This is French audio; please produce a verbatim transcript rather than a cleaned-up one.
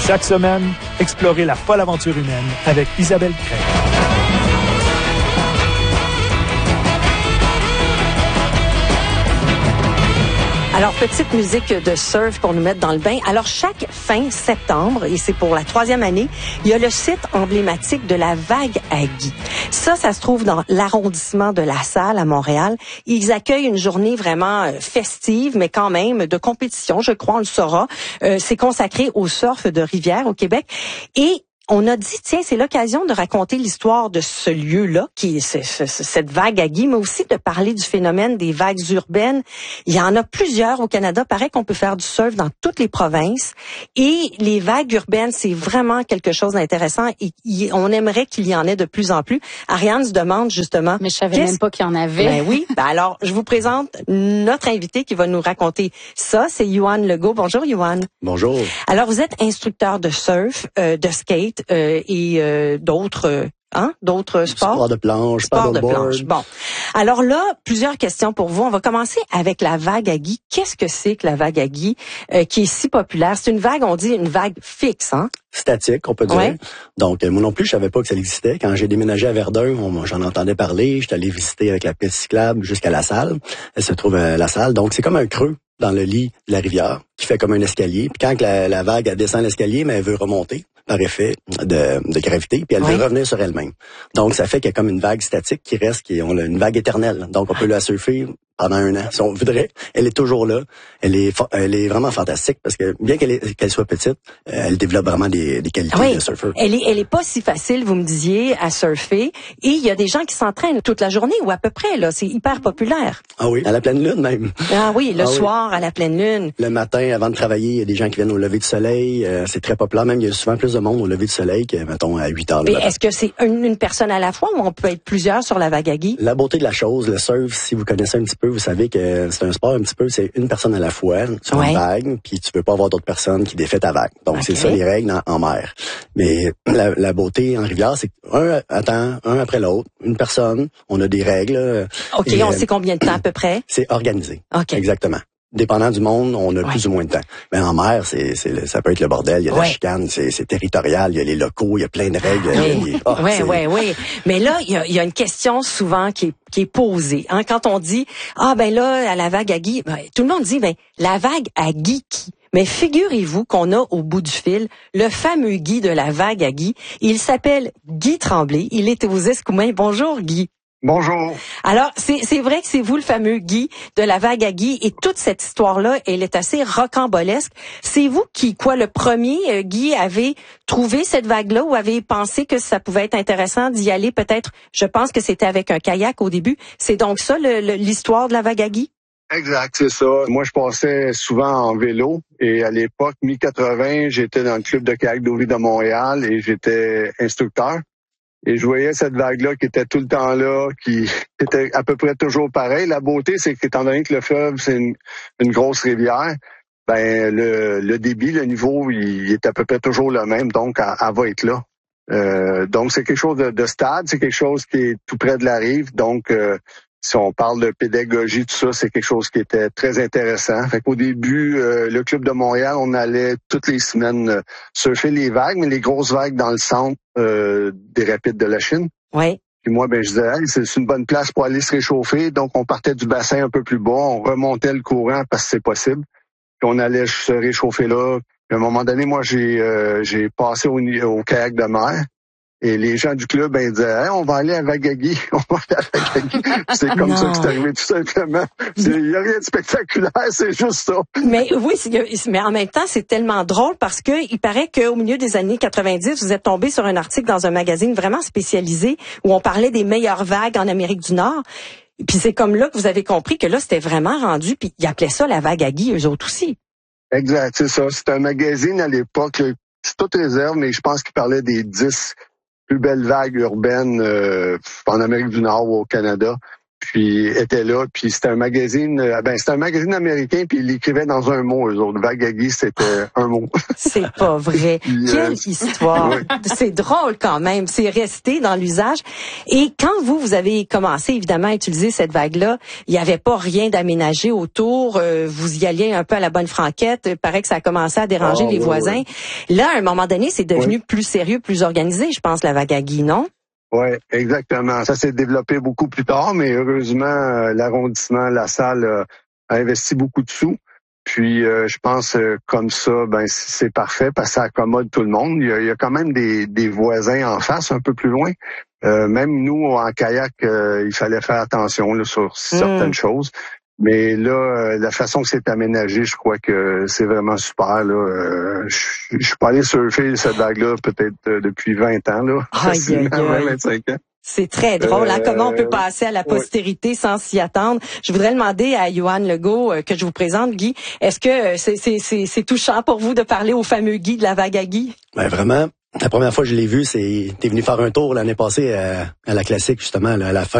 Chaque semaine, explorez la folle aventure humaine avec Isabelle Craig. Alors, petite musique de surf pour nous mettre dans le bain. Alors, chaque fin septembre, et c'est pour la troisième année, il y a le site emblématique de la Vague à Guy. Ça, ça se trouve dans l'arrondissement de La Salle à Montréal. Ils accueillent une journée vraiment festive, mais quand même de compétition, je crois, on le saura. Euh, c'est consacré au surf de rivière au Québec. Et on a dit, tiens, c'est l'occasion de raconter l'histoire de ce lieu-là, qui est ce, ce, cette vague à Guy, mais aussi de parler du phénomène des vagues urbaines. Il y en a plusieurs au Canada. Paraît qu'on peut faire du surf dans toutes les provinces. Et les vagues urbaines, c'est vraiment quelque chose d'intéressant et y, on aimerait qu'il y en ait de plus en plus. Ariane se demande justement... Mais je savais même pas qu'il y en avait. Ben oui. Ben alors, je vous présente notre invité qui va nous raconter ça. C'est Yohan Legault. Bonjour, Yohan. Bonjour. Alors, vous êtes instructeur de surf, euh, de skate, Euh, et euh, d'autres euh, hein, d'autres sports. Sport de planche, sport de paddleboard. planche. Bon. Alors là, plusieurs questions pour vous. On va commencer avec la vague à Guy. Qu'est-ce que c'est que la vague à Guy euh, qui est si populaire? C'est une vague, on dit une vague fixe, hein? Statique, on peut dire. Ouais. Donc, euh, moi non plus, je savais pas que ça existait. Quand j'ai déménagé à Verdun, on- j'en entendais parler. J'étais allé visiter avec la piste cyclable jusqu'à La Salle. Elle se trouve à La Salle. Donc, c'est comme un creux dans le lit de la rivière qui fait comme un escalier. Puis quand la, la vague elle descend l'escalier, mais elle veut remonter par effet de, de gravité, puis elle Ouais. veut revenir sur elle-même. Donc, ça fait qu'il y a comme une vague statique qui reste, qui on a une vague éternelle. Donc, on peut la surfer pendant un an, si on voudrait. Elle est toujours là. Elle est, fa- elle est vraiment fantastique parce que bien qu'elle est- qu'elle soit petite, euh, elle développe vraiment des, des qualités Oui, de surfeur. elle est, elle est pas si facile, vous me disiez, à surfer. Et il y a des gens qui s'entraînent toute la journée ou à peu près, là. C'est hyper populaire. Ah oui, à la pleine lune même. Ah oui, le Ah oui. soir, à la pleine lune. Le matin, avant de travailler, il y a des gens qui viennent au lever du soleil. Euh, c'est très populaire. Même, il y a souvent plus de monde au lever du soleil que, mettons, à huit heures le Et matin. est-ce que c'est une, une personne à la fois ou on peut être plusieurs sur la vague à Guy? La beauté de la chose, le surf, si vous connaissez un petit peu, vous savez que c'est un sport un petit peu, c'est une personne à la fois sur Ouais. une vague, puis tu peux pas avoir d'autres personnes qui défait ta vague. Donc, Ok. c'est ça les règles en, en mer. Mais la, la beauté en rivière, c'est un attend, un après l'autre, une personne, on a des règles. OK, et, on euh, sait combien de temps à peu près? C'est organisé. OK. Exactement. Dépendant du monde, on a Ouais. plus ou moins de temps. Mais en mer, c'est, c'est le- ça peut être le bordel, il y a de Ouais. la chicane, c'est, c'est territorial, il y a les locaux, il y a plein de règles. Oui, il y a- ah, oui, c'est- oui, oui. Mais là, il y a, il y a une question souvent qui est, qui est posée. Hein, quand on dit, ah ben là, à la vague à Guy, ben, tout le monde dit, ben la vague à Guy qui? Mais figurez-vous qu'on a au bout du fil le fameux Guy de la vague à Guy. Il s'appelle Guy Tremblay. Il est aux Escoumins. Bonjour, Guy. Bonjour. Alors, c'est, c'est vrai que c'est vous le fameux Guy de la vague à Guy et toute cette histoire-là, elle est assez rocambolesque. C'est vous qui, quoi, le premier, euh, Guy, avez trouvé cette vague-là ou avez pensé que ça pouvait être intéressant d'y aller peut-être, je pense que c'était avec un kayak au début. C'est donc ça le- le- l'histoire de la vague à Guy? Exact, c'est ça. Moi, je passais souvent en vélo et à l'époque, mi quatre-vingts, j'étais dans le club de kayak d'Ouvry de Montréal et j'étais instructeur. Et je voyais cette vague-là qui était tout le temps là, qui était à peu près toujours pareil. La beauté, c'est qu'étant donné que le fleuve, c'est une, une grosse rivière, ben le, le débit, le niveau, il est à peu près toujours le même, donc elle, elle va être là. Euh, donc, c'est quelque chose de, de stade, c'est quelque chose qui est tout près de la rive, donc... Euh, si on parle de pédagogie, tout ça, c'est quelque chose qui était très intéressant. Fait qu'au début, euh, le Club de Montréal, on allait toutes les semaines euh, surfer les vagues, mais les grosses vagues dans le centre euh, des rapides de la Chine. Oui. Puis moi, ben je disais, hey, c'est c'est une bonne place pour aller se réchauffer. Donc, on partait du bassin un peu plus bas, on remontait le courant parce que c'est possible. Puis on allait se réchauffer là. Puis à un moment donné, moi, j'ai euh, j'ai passé au, ni- au kayak de mer. Et les gens du club, ben, ils disaient, hey, on va aller à Vague-à-Guy. On va aller à Vague-à-Guy. C'est comme Non. ça que c'est arrivé, tout simplement. Il n'y a rien de spectaculaire, c'est juste ça. Mais oui, c'est- mais en même temps, c'est tellement drôle parce que il paraît qu'au milieu des années quatre-vingt-dix, vous êtes tombé sur un article dans un magazine vraiment spécialisé où on parlait des meilleures vagues en Amérique du Nord. Puis c'est comme là que vous avez compris que là, c'était vraiment rendu, puis ils appelaient ça la vague à Guy, eux autres aussi. Exact, c'est ça. C'était un magazine à l'époque, là, c'est toute réserve, mais je pense qu'il parlait des dix plus belles vagues urbaines euh, en Amérique du Nord ou au Canada. puis était là, puis c'était un magazine, ben c'était un magazine américain, puis il écrivait dans un mot, eux autres. Vague à Guy, c'était un mot. C'est pas vrai. Puis, Quelle euh, histoire. Ouais. C'est drôle quand même. C'est resté dans l'usage. Et quand vous, vous avez commencé évidemment à utiliser cette vague-là, il n'y avait pas rien d'aménagé autour. Euh, vous y alliez un peu à la bonne franquette. Il paraît que ça a commencé à déranger oh, les ouais, voisins. Ouais. Là, à un moment donné, c'est devenu ouais. plus sérieux, plus organisé, je pense, la vague à Guy, non? Oui, exactement. Ça s'est développé beaucoup plus tard, mais heureusement, euh, l'arrondissement, la salle euh, a investi beaucoup de sous. Puis, euh, je pense euh, comme ça, ben c'est parfait parce que ça accommode tout le monde. Il y a, il y a quand même des, des voisins en face, un peu plus loin. Euh, même nous, en kayak, euh, il fallait faire attention là, sur certaines mmh. choses. Mais là, euh, la façon que c'est aménagé, je crois que c'est vraiment super. Là, euh, je, je suis pas allé surfer cette vague-là peut-être euh, depuis vingt ans, là, aïe, aïe, aïe. vingt-cinq ans. C'est très drôle, hein, comment on peut passer à la postérité ouais. sans s'y attendre. Je voudrais demander à Yohan Legault, euh, que je vous présente, Guy, est-ce que c'est, c'est, c'est, c'est touchant pour vous de parler au fameux Guy de la vague à Guy? Ben vraiment, la première fois que je l'ai vu, c'est t'es venu faire un tour l'année passée à, à la classique, justement, là, à la fin.